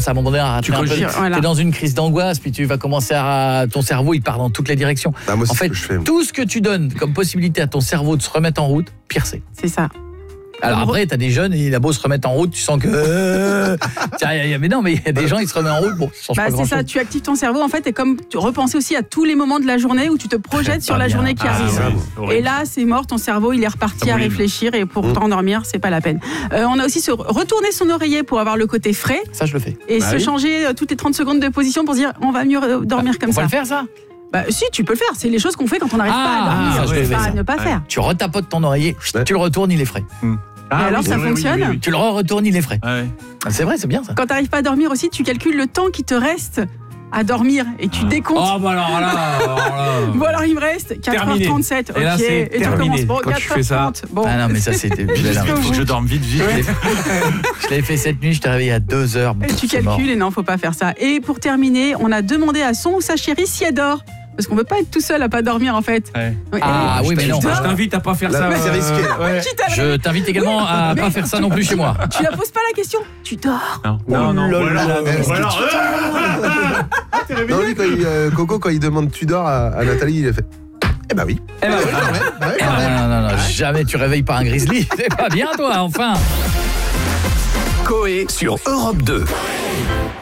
à un moment donné à rater un peu. Voilà. T'es dans une crise d'angoisse, puis tu vas commencer ton cerveau, il part dans toutes les directions. Moi, en fait, tout ce que tu donnes comme possibilité à ton cerveau de se remettre en route, pire c'est. C'est ça. Alors après, t'as des jeunes, et il a beau se remettre en route, tu sens que... mais non, mais il y a des gens, ils se remettent en route, bon, ça change pas grand-chose. C'est ça, tu actives ton cerveau, en fait, et comme tu repenses aussi à tous les moments de la journée où tu te projettes sur la journée qui arrive. Et là, c'est mort, ton cerveau, il est reparti à réfléchir, et pour t'endormir, c'est pas la peine. On a aussi retourner son oreiller pour avoir le côté frais. Ça, je le fais. Et changer toutes les 30 secondes de position pour se dire, on va mieux dormir comme ça. On va le faire, ça ? Si, tu peux le faire. C'est les choses qu'on fait quand on n'arrive pas à dormir. Ça, je le fais, à ne pas faire. Tu retapotes ton oreiller, tu le retournes, il est frais. Et alors, ça fonctionne. Oui. Tu le retournes, il est frais. C'est vrai, c'est bien ça. Quand tu n'arrives pas à dormir aussi, tu calcules le temps qui te reste à dormir et tu décomptes. Oh, bah alors là. Bon, alors il me reste 4h37. Et là, c'est et tu recommences. Bon, quand 4h30. tu fais ça. Bon. Ah non, mais ça, c'était. Il faut que je dorme vite. Je l'avais fait cette nuit, je t'ai réveillé à 2h. Et tu calcules, et non, faut pas faire ça. Et pour terminer, on a demandé à son ou sa chérie si elle dort. Parce qu'on veut pas être tout seul à pas dormir en fait. Oui, mais non. Je t'invite à pas faire ça. C'est risqué. Je t'invite également à pas faire ça non plus chez moi. Tu la poses pas la question. Tu dors. Non. Non, lui, Coco, quand il demande tu dors à Nathalie, il a fait eh bah oui. Non, jamais tu réveilles pas un grizzly. C'est pas bien toi, enfin. Coé sur Europe 2.